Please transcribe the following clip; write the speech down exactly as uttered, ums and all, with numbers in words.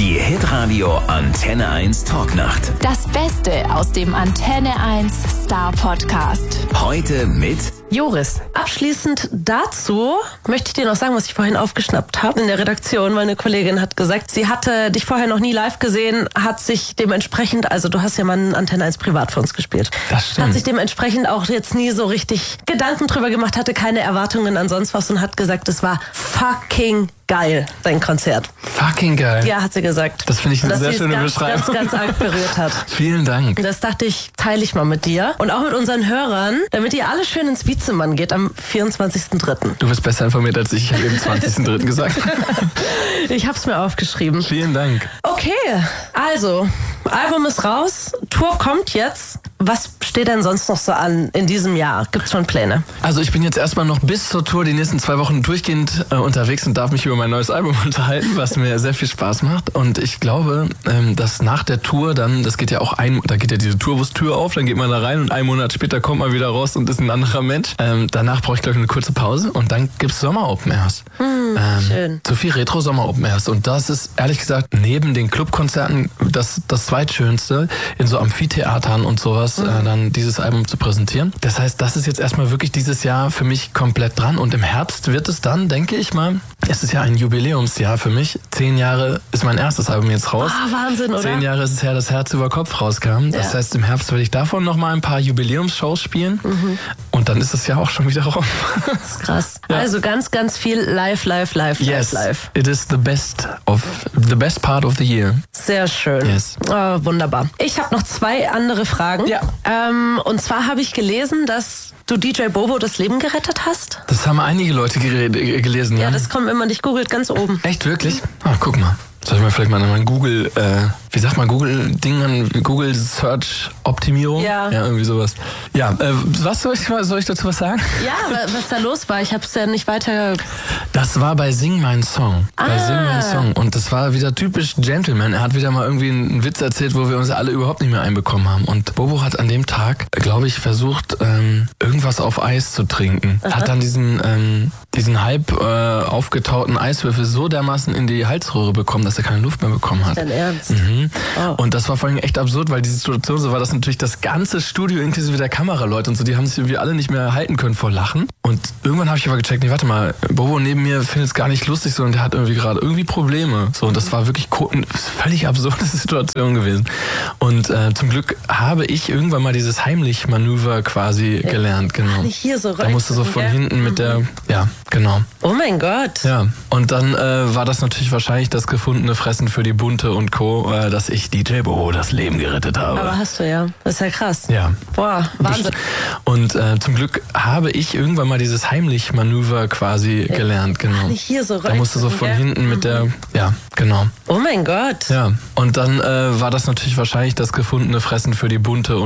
Die Hitradio Antenne eins Talknacht. Das Beste aus dem Antenne eins Star Podcast. Heute mit Joris. Abschließend dazu möchte ich dir noch sagen, was ich vorhin aufgeschnappt habe in der Redaktion. Meine Kollegin hat gesagt, sie hatte dich vorher noch nie live gesehen, hat sich dementsprechend, also du hast ja mal einen Antenne eins privat für uns gespielt. Das stimmt. Hat sich dementsprechend auch jetzt nie so richtig Gedanken drüber gemacht, hatte keine Erwartungen an sonst was und hat gesagt, es war fucking geil, dein Konzert. Fucking geil. Ja, hat sie gesagt. Das finde ich eine Dass sehr sie es schöne ganz, Beschreibung. Ganz, ganz arg berührt hat. Vielen Dank. Das dachte ich, teile ich mal mit dir und auch mit unseren Hörern, damit ihr alle schön ins Wiezemann geht am vierundzwanzigsten dritten. Du bist besser informiert als ich. Ich habe eben zwanzigsten dritten gesagt. Ich hab's mir aufgeschrieben. Vielen Dank. Okay, also, Album ist raus, Tour kommt jetzt. Was steht denn sonst noch so an in diesem Jahr? Gibt's schon Pläne? Also ich bin jetzt erstmal noch bis zur Tour die nächsten zwei Wochen durchgehend äh, unterwegs und darf mich über mein neues Album unterhalten, was mir sehr viel Spaß macht. Und ich glaube, ähm, dass nach der Tour dann, das geht ja auch ein, da geht ja diese Tourbus-Tür auf, dann geht man da rein und einen Monat später kommt man wieder raus und ist ein anderer Mensch. Ähm, danach brauche ich, glaube ich, eine kurze Pause und dann gibt's Sommer-Open Airs. Hm, ähm, schön. Sophie Retro Sommer-Open Airs. Und das ist, ehrlich gesagt, neben den Clubkonzerten das, das zweitschönste, in so Amphitheatern und sowas, hm. äh, dann dieses Album zu präsentieren. Das heißt, das ist jetzt erstmal wirklich dieses Jahr für mich komplett dran und im Herbst wird es dann, denke ich mal, es ist ja ein Jubiläumsjahr für mich. Zehn Jahre ist mein erstes Album jetzt raus. Ah, Wahnsinn, oder? Zehn Jahre ist es her, dass Herz über Kopf rauskam. Das Ja. heißt, im Herbst werde ich davon nochmal ein paar Jubiläumsshows spielen mhm. und dann ist es ja auch schon wieder rum. Das ist krass. Ja. Also ganz, ganz viel live, live, live, Yes, live, live. it is the best of the best part of the year. Sehr schön. Yes. Oh, wunderbar. Ich habe noch zwei andere Fragen. Ja. Ähm, und zwar habe ich gelesen, dass du D J Bobo das Leben gerettet hast. Das haben einige Leute gere- gelesen, ja? Ja, das kommt, wenn man dich googelt, ganz oben. Echt, wirklich? Ah, guck mal. Soll ich mal vielleicht mal mein Google, äh, wie sagt man, Google-Ding, Google Search Optimierung? Ja. Ja, irgendwie sowas. Ja, äh, was soll ich, soll ich dazu was sagen? Ja, wa- was da los war, ich habe es ja nicht weiter... Das war bei Sing Mein Song. Bei Ah. Sing Mein Song. Und das war wieder typisch Gentleman. Er hat wieder mal irgendwie einen Witz erzählt, wo wir uns alle überhaupt nicht mehr einbekommen haben. Und Bobo hat an dem Tag, glaube ich, versucht, ähm, irgendwas auf Eis zu trinken. Aha. Hat dann diesen, ähm, diesen halb äh, aufgetauten Eiswürfel so dermaßen in die Halsröhre bekommen, dass er keine Luft mehr bekommen hat. Dein Ernst? Mhm. Oh. Und das war vor allem echt absurd, weil die Situation so war, dass natürlich das ganze Studio inklusive der Kameraleute und so, die haben sich irgendwie alle nicht mehr halten können vor Lachen. Und irgendwann habe ich aber gecheckt, nee, warte mal, Bobo neben mir findet es gar nicht lustig so und der hat irgendwie gerade irgendwie Probleme. So, und das war wirklich ko- eine völlig absurde Situation gewesen. Und äh, zum Glück habe ich irgendwann mal dieses Heimlich-Manöver quasi ja. gelernt, genau. Nicht hier so Da musste so von gell? hinten mit der, ja, genau. Oh mein Gott. Ja, und dann äh, war das natürlich wahrscheinlich das gefundene Fressen für die Bunte und Co., äh, dass ich D J Bobo das Leben gerettet habe. Aber hast du ja. Das ist ja krass. Ja. Boah, Wahnsinn. Und äh, zum Glück habe ich irgendwann mal dieses Heimlich-Manöver quasi ja. gelernt, genau. Nicht hier so Da musste so von gell? hinten mit der, ja, genau. Oh mein Gott. Ja, und dann äh, war das natürlich wahrscheinlich das gefundene Fressen für die Bunte und